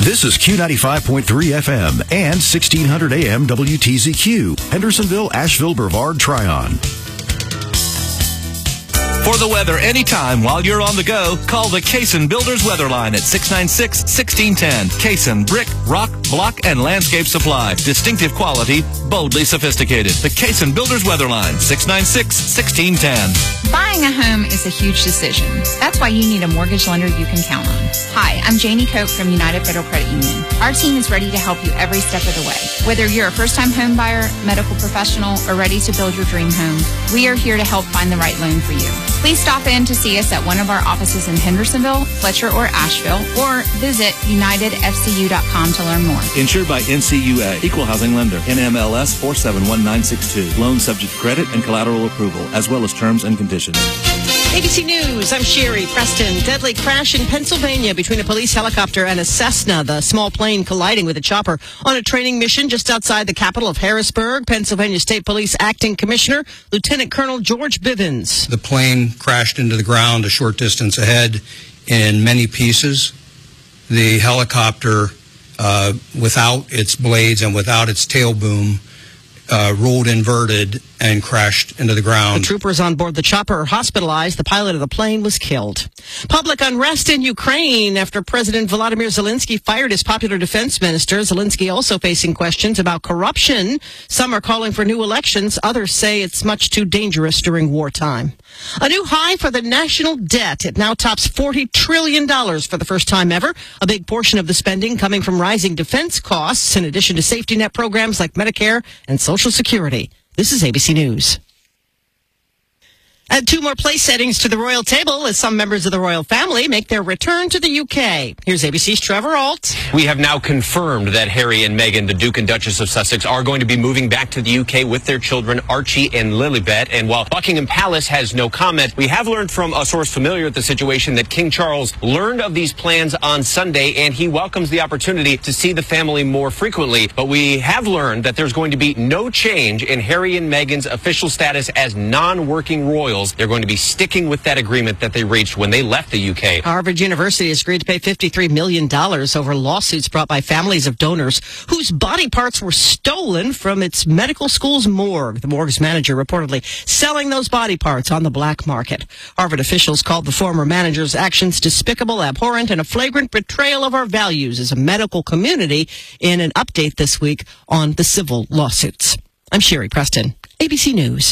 This is Q95.3 FM and 1600 AM WTZQ, Hendersonville, Asheville, Brevard, Tryon. For the weather anytime while you're on the go, call the Cason Builders Weather Line at 696-1610. Cason Brick, Rock, Block, and Landscape Supply. Distinctive quality, boldly sophisticated. The Cason Builders Weather Line, 696-1610. Buying a home is a huge decision. That's why you need a mortgage lender you can count on. Hi, I'm Janie Koch from United Federal Credit Union. Our team is ready to help you every step of the way. Whether you're a first-time home buyer, medical professional, or ready to build your dream home, we are here to help find the right loan for you. Please stop in to see us at one of our offices in Hendersonville, Fletcher, or Asheville, or visit unitedfcu.com to learn more. Insured by NCUA, Equal Housing Lender, NMLS 471962. Loan subject to credit and collateral approval, as well as terms and conditions. ABC News, I'm Sherry Preston. Deadly crash in Pennsylvania between a police helicopter and a Cessna, the small plane colliding with a chopper on a training mission just outside the capital of Harrisburg. Pennsylvania State Police Acting Commissioner, Lieutenant Colonel George Bivens. The plane crashed into the ground a short distance ahead in many pieces. The helicopter, without its blades and without its tail boom, rolled inverted and crashed into the ground. The troopers on board the chopper are hospitalized. The pilot of the plane was killed. Public unrest in Ukraine after President Volodymyr Zelensky fired his popular defense minister. Zelensky also facing questions about corruption. Some are calling for new elections. Others say it's much too dangerous during wartime. A new high for the national debt. It now tops $40 trillion for the first time ever. A big portion of the spending coming from rising defense costs, in addition to safety net programs like Medicare and Social Security. This is ABC News. Add 2 more place settings to the royal table as some members of the royal family make their return to the UK. Here's ABC's Trevor Alt. We have now confirmed that Harry and Meghan, the Duke and Duchess of Sussex, are going to be moving back to the UK with their children, Archie and Lilibet. And while Buckingham Palace has no comment, we have learned from a source familiar with the situation that King Charles learned of these plans on Sunday, and he welcomes the opportunity to see the family more frequently. But we have learned that there's going to be no change in Harry and Meghan's official status as non-working royals. They're going to be sticking with that agreement that they reached when they left the UK. Harvard University has agreed to pay $53 million over lawsuits brought by families of donors whose body parts were stolen from its medical school's morgue. The morgue's manager reportedly selling those body parts on the black market. Harvard officials called the former manager's actions despicable, abhorrent, and a flagrant betrayal of our values as a medical community in an update this week on the civil lawsuits. I'm Sherry Preston, ABC News.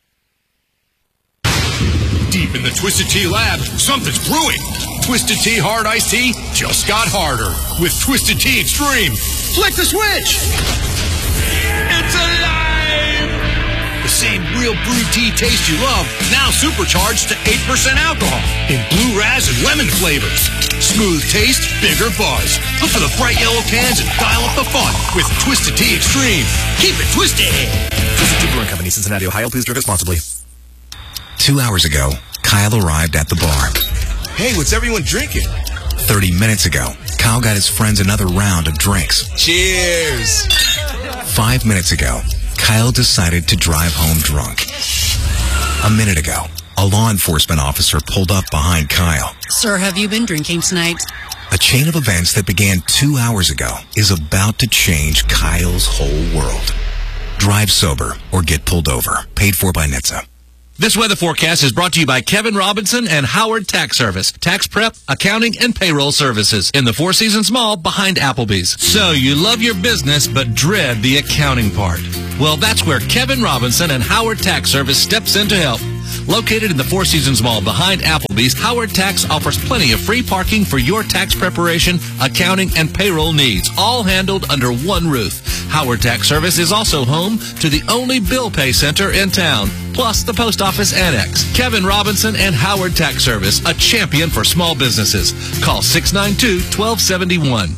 Deep in the Twisted Tea lab, something's brewing. Twisted Tea Hard Iced Tea just got harder with Twisted Tea Extreme. Flick the switch! It's alive! The same real brewed tea taste you love, now supercharged to 8% alcohol in blue raz and lemon flavors. Smooth taste, bigger buzz. Look for the bright yellow cans and dial up the fun with Twisted Tea Extreme. Keep it twisted! Twisted Tea Brewing Company, Cincinnati, Ohio. Please drink responsibly. 2 hours ago, Kyle arrived at the bar. Hey, what's everyone drinking? 30 minutes ago, Kyle got his friends another round of drinks. Cheers! 5 minutes ago, Kyle decided to drive home drunk. A minute ago, a law enforcement officer pulled up behind Kyle. Sir, have you been drinking tonight? A chain of events that began 2 hours ago is about to change Kyle's whole world. Drive sober or get pulled over. Paid for by NHTSA. This weather forecast is brought to you by Kevin Robinson and Howard Tax Service. Tax prep, accounting, and payroll services in the Four Seasons Mall behind Applebee's. So you love your business but dread the accounting part. Well, that's where Kevin Robinson and Howard Tax Service steps in to help. Located in the Four Seasons Mall behind Applebee's, Howard Tax offers plenty of free parking for your tax preparation, accounting, and payroll needs, all handled under one roof. Howard Tax Service is also home to the only bill pay center in town, plus the post office annex. Kevin Robinson and Howard Tax Service, a champion for small businesses. Call 692-1271.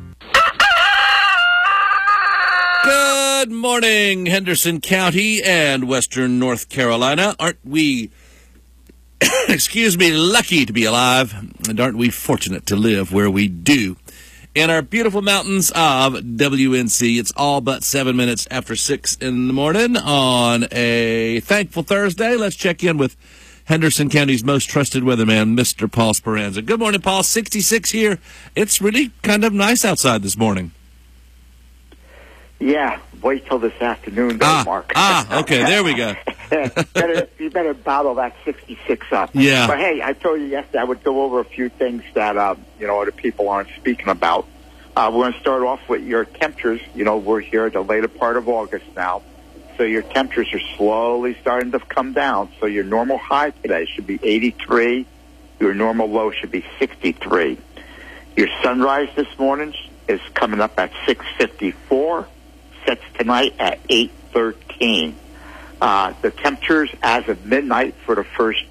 Good morning, Henderson County and Western North Carolina. Aren't we, lucky to be alive? And aren't we fortunate to live where we do? In our beautiful mountains of WNC, it's all but 7 minutes after 6 in the morning on a thankful Thursday. Let's check in with Henderson County's most trusted weatherman, Mr. Paul Speranza. Good morning, Paul. 66 here. It's really kind of nice outside this morning. Yeah, wait till this afternoon, though, Mark. Okay, there we go. You better bottle that 66 up. Yeah. But, hey, I told you yesterday I would go over a few things that, other people aren't speaking about. We're going to start off with your temperatures. We're here at the later part of August now. So your temperatures are slowly starting to come down. So your normal high today should be 83. Your normal low should be 63. Your sunrise this morning is coming up at 6:54. Sets tonight at 8:13. The temperatures as of midnight for the first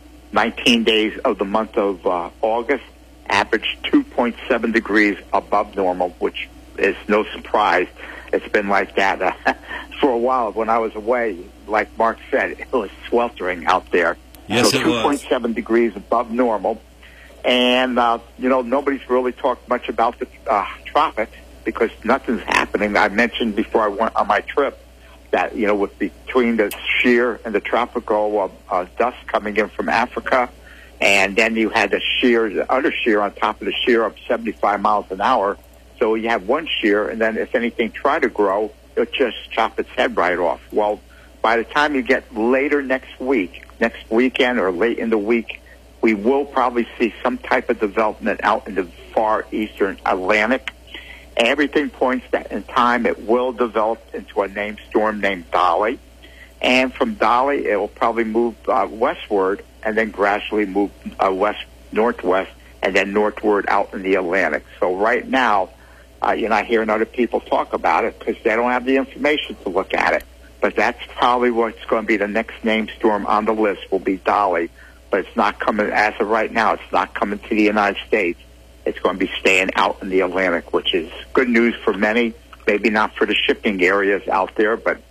19 days of the month of August averaged 2.7 degrees above normal, which is no surprise. It's been like that for a while. When I was away, like Mark said, it was sweltering out there. Yes, so it was. 2.7 degrees above normal. And, nobody's really talked much about the tropics because nothing's happening. I mentioned before I went on my trip that, with between the shear and the tropical dust coming in from Africa, and then you had the under shear on top of the shear up 75 miles an hour. So you have one shear, and then if anything try to grow, it'll just chop its head right off. Well, by the time you get later next weekend or late in the week, we will probably see some type of development out in the far eastern Atlantic. Everything points that in time it will develop into a named storm named Dolly. And from Dolly, it will probably move westward and then gradually move northwest, and then northward out in the Atlantic. So right now, you're not hearing other people talk about it because they don't have the information to look at it. But that's probably what's going to be the next named storm on the list will be Dolly. But it's not coming, as of right now, it's not coming to the United States. It's going to be staying out in the Atlantic, which is good news for many, maybe not for the shipping areas out there, but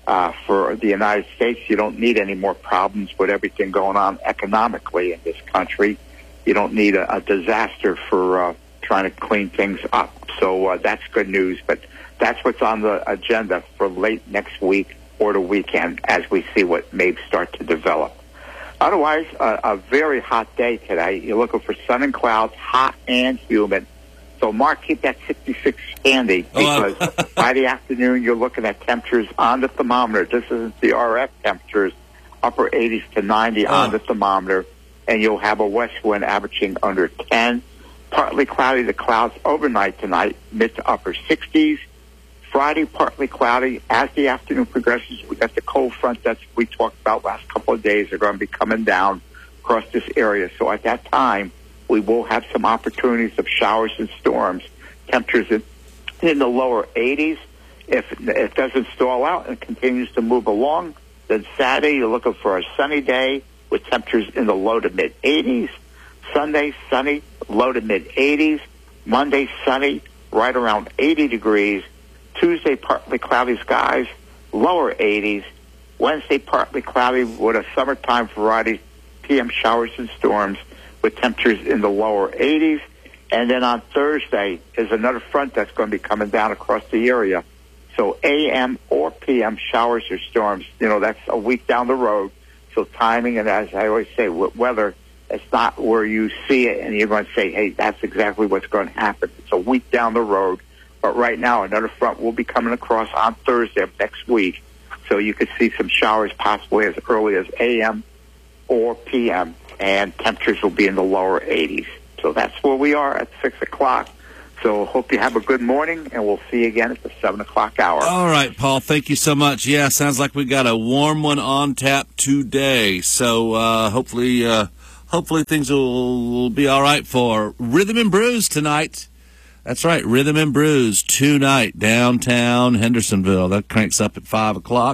for the United States, you don't need any more problems with everything going on economically in this country. You don't need a disaster for trying to clean things up. So that's good news, but that's what's on the agenda for late next week or the weekend as we see what may start to develop. Otherwise, a very hot day today. You're looking for sun and clouds, hot and humid. So, Mark, keep that 66 handy because by the afternoon, you're looking at temperatures on the thermometer. This isn't the RF temperatures, upper 80s to 90 on the thermometer, and you'll have a west wind averaging under 10. Partly cloudy, the clouds overnight tonight, mid to upper 60s. Friday, partly cloudy. As the afternoon progresses, we got the cold front that we talked about last couple of days are going to be coming down across this area. So at that time, we will have some opportunities of showers and storms. Temperatures in the lower 80s. If it doesn't stall out and continues to move along, then Saturday you're looking for a sunny day with temperatures in the low to mid 80s. Sunday, sunny, low to mid 80s. Monday, sunny, right around 80 degrees. Tuesday, partly cloudy skies, lower 80s. Wednesday, partly cloudy with a summertime variety, PM showers and storms with temperatures in the lower 80s. And then on Thursday is another front that's going to be coming down across the area. So AM or PM showers or storms, that's a week down the road. So timing, and as I always say, weather, it's not where you see it and you're going to say, hey, that's exactly what's going to happen. It's a week down the road. But right now, another front will be coming across on Thursday of next week. So you could see some showers possibly as early as AM or PM, and temperatures will be in the lower 80s. So that's where we are at 6 o'clock. So hope you have a good morning, and we'll see you again at the 7 o'clock hour. All right, Paul, thank you so much. Yeah, sounds like we got a warm one on tap today. So hopefully things will be all right for Rhythm and Brews tonight. That's right, Rhythm and Brews tonight, downtown Hendersonville. That cranks up at 5 o'clock.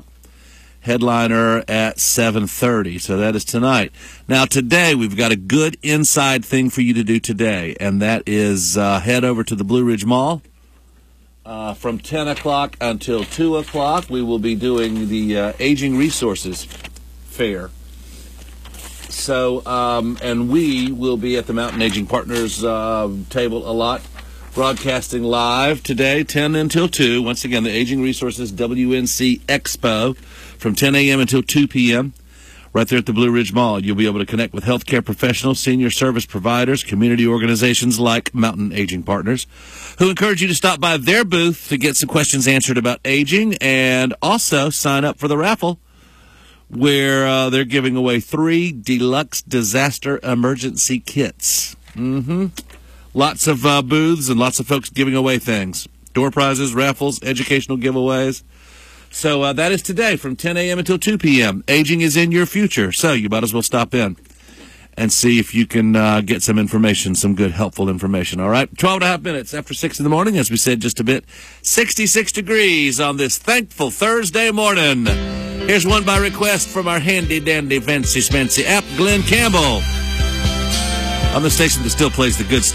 Headliner at 7:30, so that is tonight. Now, today, we've got a good inside thing for you to do today, and that is head over to the Blue Ridge Mall. From 10 o'clock until 2 o'clock, we will be doing the Aging Resources Fair. So, and we will be at the Mountain Aging Partners table a lot, broadcasting live today, 10 until 2. Once again, the Aging Resources WNC Expo from 10 a.m. until 2 p.m. right there at the Blue Ridge Mall. You'll be able to connect with healthcare professionals, senior service providers, community organizations like Mountain Aging Partners, who encourage you to stop by their booth to get some questions answered about aging, and also sign up for the raffle where they're giving away 3 deluxe disaster emergency kits. Lots of booths and lots of folks giving away things. Door prizes, raffles, educational giveaways. So that is today from 10 a.m. until 2 p.m. Aging is in your future, so you might as well stop in and see if you can get some information, some good, helpful information. All right, 12 and a half minutes after 6 in the morning, as we said just a bit. 66 degrees on this thankful Thursday morning. Here's one by request from our handy-dandy, fancy-smancy app, Glenn Campbell, on the station that still plays the good stuff.